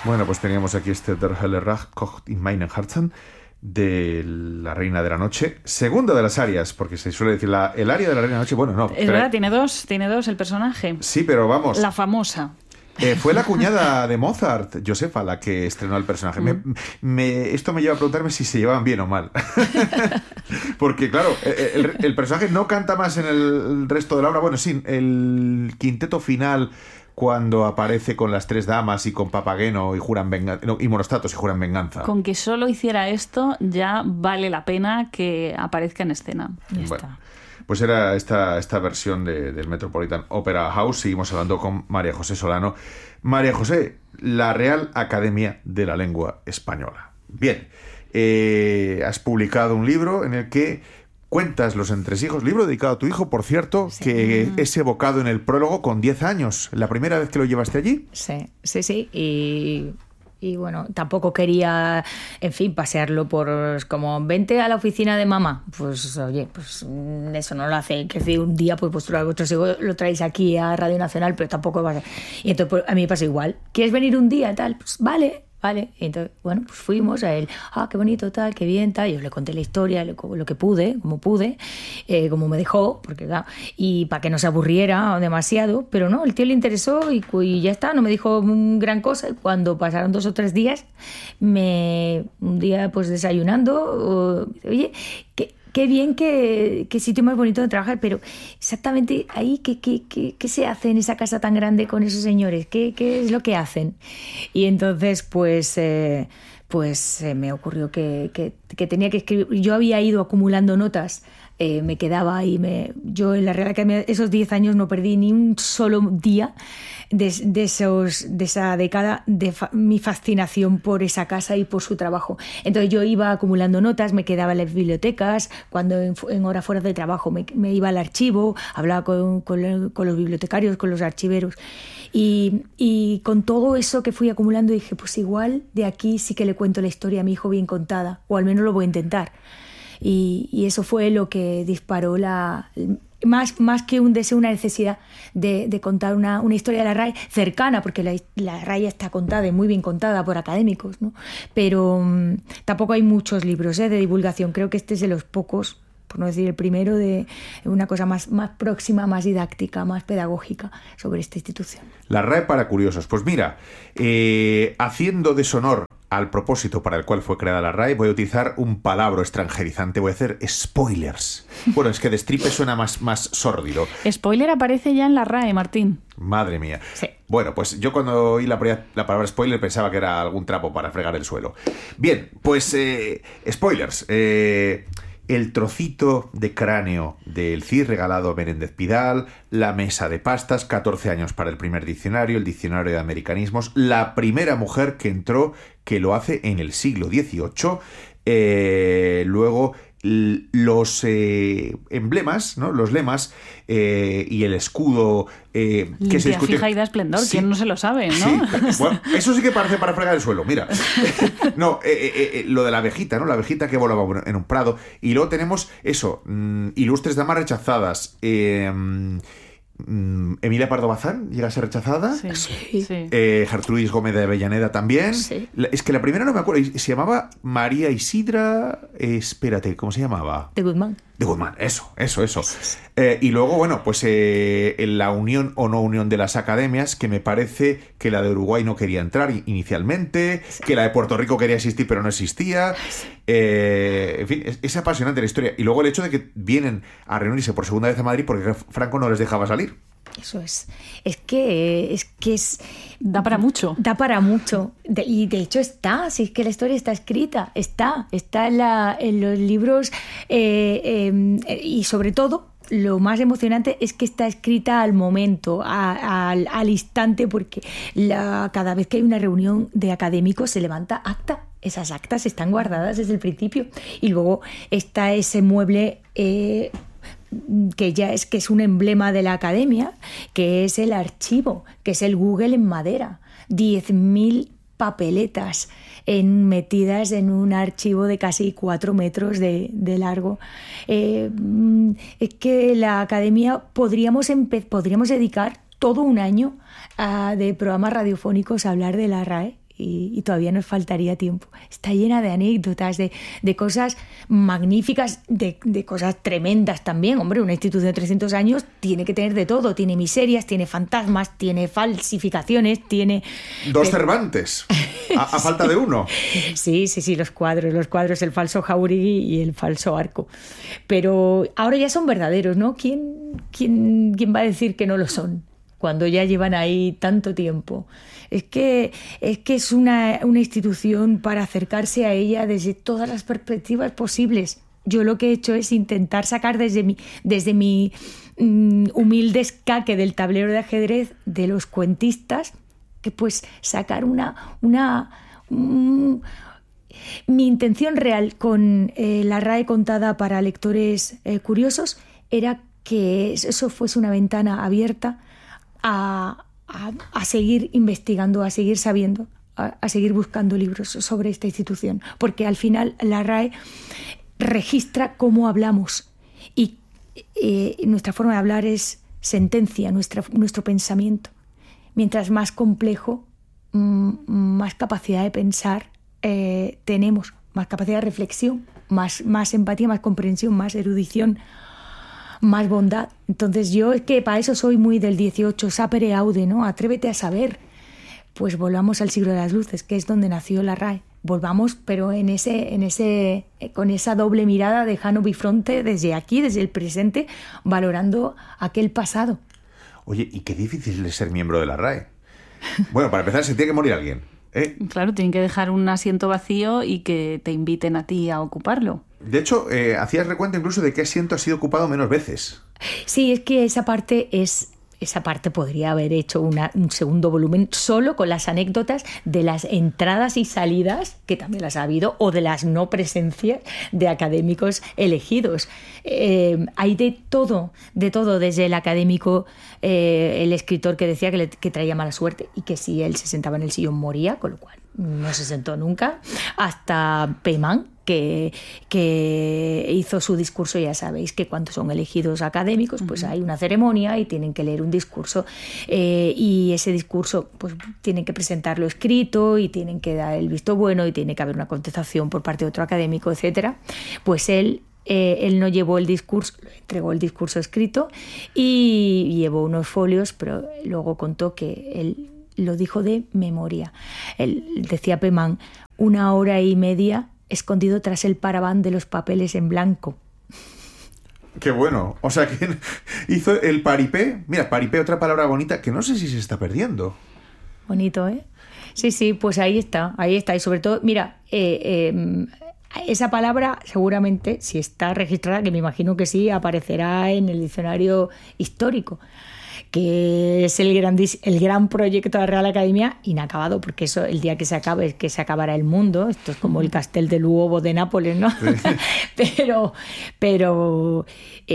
Bueno, pues teníamos aquí este Der helle Rat kocht in meinen Herzen de La Reina de la Noche, segunda de las arias, porque se suele decir el aria de la Reina de la Noche. Bueno, no. Es verdad, tiene dos el personaje. Sí, pero vamos. La famosa. Fue la cuñada de Mozart, Josefa, la que estrenó el personaje. Esto me lleva a preguntarme si se llevaban bien o mal. Porque, claro, el personaje no canta más en el resto de la obra. Bueno, sí, el quinteto final, cuando aparece con las tres damas y con Papageno y juran venganza, y Monostatos y juran venganza. Con que solo hiciera esto ya vale la pena que aparezca en escena. Ya está. Pues era esta versión del Metropolitan Opera House. Seguimos hablando con María José Solano. María José, la Real Academia de la Lengua Española. Bien, has publicado un libro en el que cuentas los entresijos, libro dedicado a tu hijo, por cierto, sí, que es evocado en el prólogo con 10 años. ¿La primera vez que lo llevaste allí? Sí. Y bueno, tampoco quería, en fin, pasearlo por como vente a la oficina de mamá. Pues oye, pues eso no lo hace. Que decir, un día pues vuestros hijos lo traéis aquí a Radio Nacional, pero tampoco va a ser. Y entonces pues, a mí me pasa igual. ¿Quieres venir un día? Tal, pues vale. Y entonces, bueno, pues fuimos a él. Qué bonito, tal, qué bien, tal. Yo le conté la historia, lo que pude, como me dejó, porque claro, y para que no se aburriera demasiado. Pero no, el tío le interesó y ya está, no me dijo gran cosa. Y cuando pasaron 2 o 3 días, un día pues desayunando, oye, qué bien, qué sitio más bonito de trabajar, pero exactamente ahí, ¿qué se hace en esa casa tan grande con esos señores? ¿Qué es lo que hacen? Y entonces, pues me ocurrió que tenía que escribir. Yo había ido acumulando notas, me quedaba ahí. Yo en la Real Academia esos 10 años no perdí ni un solo día de esa década de mi fascinación por esa casa y por su trabajo. Entonces yo iba acumulando notas, me quedaba en las bibliotecas, cuando en horas fuera de trabajo me iba al archivo, hablaba con los bibliotecarios, con los archiveros. Y con todo eso que fui acumulando dije, pues igual de aquí sí que le cuento la historia a mi hijo bien contada, o al menos lo voy a intentar. Y eso fue lo que disparó más que un deseo, una necesidad de contar una historia de la RAE cercana, porque la RAE está contada y muy bien contada por académicos, ¿no? Pero tampoco hay muchos libros de divulgación. Creo que este es de los pocos, por no decir el primero, de una cosa más próxima, más didáctica, más pedagógica sobre esta institución. La RAE para curiosos. Pues mira, haciendo deshonor al propósito para el cual fue creada la RAE, voy a utilizar un palabra extranjerizante, voy a hacer spoilers. Bueno, es que destripe suena más sórdido. Spoiler aparece ya en la RAE, Martín. Madre mía. Sí. Bueno, pues yo cuando oí la palabra spoiler pensaba que era algún trapo para fregar el suelo. Bien, pues spoilers. El trocito de cráneo del Cid regalado a Menéndez Pidal, la mesa de pastas, 14 años para el primer diccionario, el diccionario de americanismos, la primera mujer que entró, que lo hace en el siglo XVIII, luego los emblemas, ¿no? Los lemas y el escudo que se discutió. Fija y da esplendor, sí. ¿Quién no se lo sabe, no? Sí. Bueno, eso sí que parece para fregar el suelo, mira. No, lo de la abejita, ¿no? La abejita que volaba en un prado. Y luego tenemos eso, ilustres damas rechazadas. Emilia Pardo Bazán llega a ser rechazada. Sí. Gertrudis Gómez de Avellaneda también. Sí. Es que la primera no me acuerdo. Se llamaba María Isidra. Espérate, ¿cómo se llamaba? De Guzmán. De Guzmán, eso. Y luego, bueno, pues la unión o no unión de las academias, que me parece que la de Uruguay no quería entrar inicialmente, que la de Puerto Rico quería existir pero no existía. En fin, es apasionante la historia. Y luego el hecho de que vienen a reunirse por segunda vez a Madrid porque Franco no les dejaba salir. Eso es. Es que da para mucho. Da para mucho. Y de hecho si es que la historia está escrita, está en los libros y sobre todo lo más emocionante es que está escrita al momento, al instante, porque cada vez que hay una reunión de académicos se levanta acta. Esas actas están guardadas desde el principio y luego está ese mueble que es un emblema de la academia, que es el archivo, que es el Google en madera. 10.000 papeletas metidas en un archivo de casi 4 metros de largo. Es que la academia podríamos dedicar todo un año de programas radiofónicos a hablar de la RAE. y todavía nos faltaría tiempo. Está llena de anécdotas, de cosas magníficas, de cosas tremendas también. Hombre, una institución de 300 años tiene que tener de todo. Tiene miserias, tiene fantasmas, tiene falsificaciones, tiene... Dos Cervantes, a falta de uno. Sí, los cuadros, el falso Jauregui y el falso Arco. Pero ahora ya son verdaderos, ¿no? ¿Quién va a decir que no lo son cuando ya llevan ahí tanto tiempo? Es que es una institución para acercarse a ella desde todas las perspectivas posibles. Yo lo que he hecho es intentar sacar desde mi humilde escaque del tablero de ajedrez de los cuentistas, que pues sacar mi intención real con la RAE contada para lectores curiosos era que eso fuese una ventana abierta a seguir investigando, a seguir sabiendo, a seguir buscando libros sobre esta institución, porque al final la RAE registra cómo hablamos y nuestra forma de hablar es sentencia, nuestro pensamiento. Mientras más complejo, más capacidad de pensar tenemos, más capacidad de reflexión, más empatía, más comprensión, más erudición, más bondad. Entonces yo es que para eso soy muy del 18, sapere aude, ¿no? Atrévete a saber. Pues volvamos al siglo de las luces, que es donde nació la RAE. Volvamos, pero con esa doble mirada de Jano Bifronte desde aquí, desde el presente, valorando aquel pasado. Oye, y qué difícil es ser miembro de la RAE. Bueno, para empezar se tiene que morir alguien, ¿eh? Claro, tienen que dejar un asiento vacío y que te inviten a ti a ocuparlo. De hecho, hacías recuento incluso de qué asiento ha sido ocupado menos veces. Sí, es que esa parte podría haber hecho un segundo volumen solo con las anécdotas de las entradas y salidas, que también las ha habido, o de las no presencias de académicos elegidos. Hay de todo, desde el académico, el escritor que decía que traía mala suerte y que si él se sentaba en el sillón moría, con lo cual no se sentó nunca, hasta Peymán, que hizo su discurso. Ya sabéis que cuando son elegidos académicos, pues hay una ceremonia y tienen que leer un discurso, y ese discurso pues tienen que presentarlo escrito y tienen que dar el visto bueno y tiene que haber una contestación por parte de otro académico, etcétera. Pues él no llevó el discurso, entregó el discurso escrito y llevó unos folios, pero luego contó que él lo dijo de memoria. Él decía, Peymán, 1 hora y media escondido tras el paraván de los papeles en blanco. Qué bueno. O sea, que hizo el paripé. Mira, paripé, otra palabra bonita que no sé si se está perdiendo. Bonito, ¿eh? Sí, pues ahí está. Y sobre todo, mira, esa palabra seguramente, si está registrada, que me imagino que sí, aparecerá en el diccionario histórico, que es el gran proyecto de la Real Academia, inacabado, porque eso el día que se acabe es que se acabará el mundo. Esto es como el Castel del Uovo de Nápoles, ¿no? Sí. pero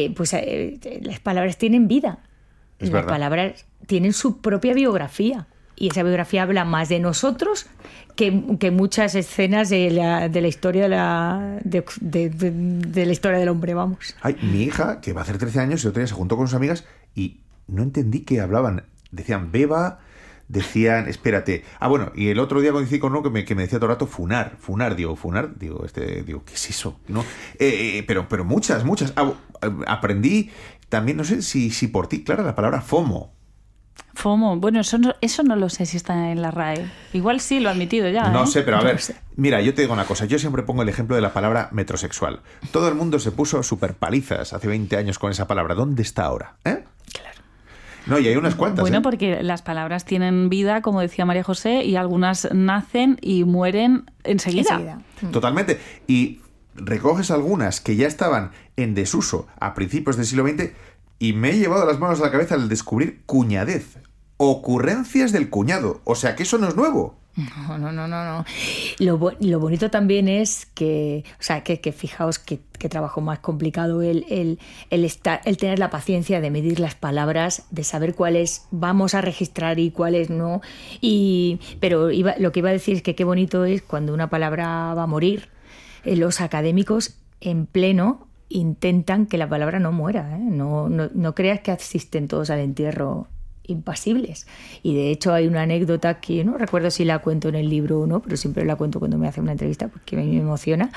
las palabras tienen vida. Es las verdad. Palabras tienen su propia biografía. Y esa biografía habla más de nosotros que muchas escenas de la historia de la historia del hombre, vamos. Ay, mi hija, que va a hacer 13 años, el otro día se juntó con sus amigas y no entendí qué hablaban. Decían beba, decían, espérate. Ah, bueno, y el otro día coincidí con uno que me decía todo el rato funar, digo, ¿qué es eso? ¿No? Pero muchas. Aprendí también, no sé si por ti, Clara, la palabra FOMO. FOMO, bueno, eso no lo sé si está en la RAE. Igual sí, lo ha admitido ya. No ¿eh? sé, pero a ver, mira, yo te digo una cosa. Yo siempre pongo el ejemplo de la palabra metrosexual. Todo el mundo se puso súper palizas hace 20 años con esa palabra. ¿Dónde está ahora? Claro. No, y hay unas cuantas. Bueno, porque las palabras tienen vida, como decía María José, y algunas nacen y mueren enseguida. Totalmente. Y recoges algunas que ya estaban en desuso a principios del siglo XX y me he llevado las manos a la cabeza al descubrir cuñadez. Ocurrencias del cuñado. O sea, que eso no es nuevo. No. Lo bonito también es que, o sea, que fijaos que trabajo más complicado el tener la paciencia de medir las palabras, de saber cuáles vamos a registrar y cuáles no. Pero lo que iba a decir es que qué bonito es cuando una palabra va a morir. Los académicos en pleno intentan que la palabra no muera, ¿eh? No creas que asisten todos al entierro impasibles. Y de hecho hay una anécdota que no recuerdo si la cuento en el libro o no, pero siempre la cuento cuando me hacen una entrevista porque a mí me emociona,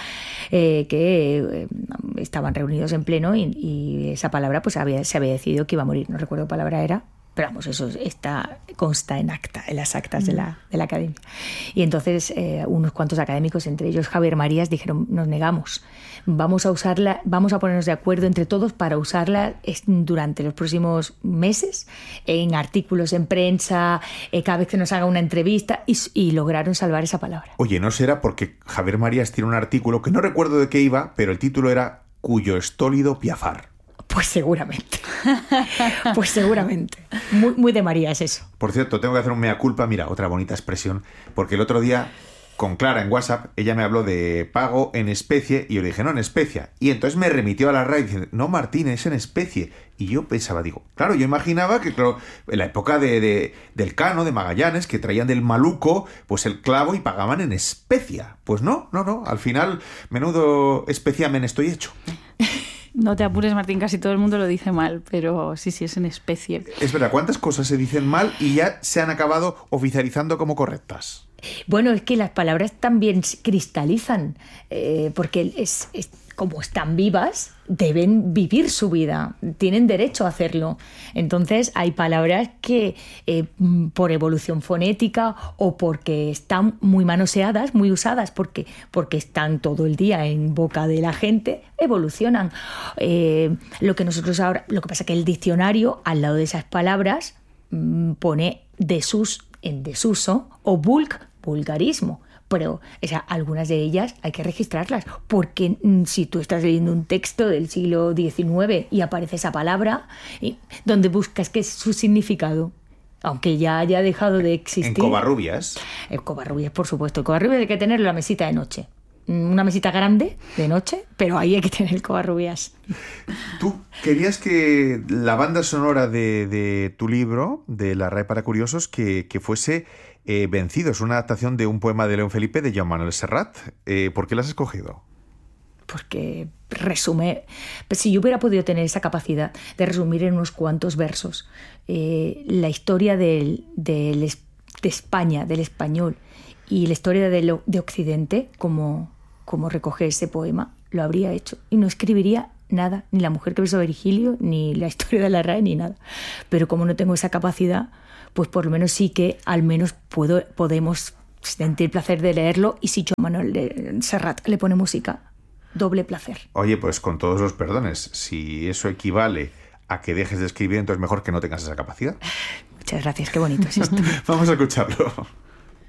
que estaban reunidos en pleno y esa palabra pues se había decidido que iba a morir. No recuerdo qué palabra era, pero vamos, eso consta en las actas de la academia. Y entonces unos cuantos académicos, entre ellos Javier Marías, dijeron: nos negamos, vamos a usarla, vamos a ponernos de acuerdo entre todos para usarla durante los próximos meses, en artículos en prensa, cada vez que nos haga una entrevista, y lograron salvar esa palabra. Oye, ¿no será porque Javier Marías tiene un artículo que no recuerdo de qué iba, pero el título era Cuyo estólido piafar? Pues seguramente. Pues seguramente. Muy, muy de Marías eso. Por cierto, tengo que hacer un mea culpa. Mira, otra bonita expresión. Porque el otro día, con Clara en WhatsApp, ella me habló de pago en especie y yo le dije, no, en especia. Y entonces me remitió a la RAE diciendo, no, Martín, es en especie. Y yo pensaba, digo, claro, yo imaginaba que, claro, en la época del Cano, de Magallanes, que traían del maluco, pues el clavo y pagaban en especia. Pues no. Al final, menudo especiamen estoy hecho. No te apures, Martín, casi todo el mundo lo dice mal, pero sí, es en especie. Es verdad, ¿cuántas cosas se dicen mal y ya se han acabado oficializando como correctas? Bueno, es que las palabras también cristalizan, porque como están vivas, deben vivir su vida, tienen derecho a hacerlo. Entonces hay palabras que por evolución fonética o porque están muy manoseadas, muy usadas, porque están todo el día en boca de la gente, evolucionan. Lo que pasa es que el diccionario, al lado de esas palabras, pone en desuso o vulgarismo. Pero algunas de ellas hay que registrarlas, porque si tú estás leyendo un texto del siglo XIX y aparece esa palabra, ¿dónde buscas qué es su significado? Aunque ya haya dejado de existir. ¿En Covarrubias? En Covarrubias, por supuesto. En Covarrubias hay que tener la mesita de noche. Una mesita grande de noche, pero ahí hay que tener el Covarrubias. ¿Tú querías que la banda sonora de tu libro, de La RAE para Curiosos, que fuese Vencidos, una adaptación de un poema de León Felipe de Joan Manuel Serrat? ¿Por qué la has escogido? Porque resume, si yo hubiera podido tener esa capacidad de resumir en unos cuantos versos la historia de España, del español, y la historia de Occidente, como recoge ese poema, lo habría hecho. Y no escribiría nada, ni La mujer que besó a Virgilio, ni la historia de la RAE, ni nada. Pero como no tengo esa capacidad, pues por lo menos sí que al menos podemos sentir placer de leerlo, y si Joan Manuel Serrat le pone música, doble placer. Oye, pues con todos los perdones, si eso equivale a que dejes de escribir, entonces mejor que no tengas esa capacidad. Muchas gracias, qué bonito es esto. Vamos a escucharlo.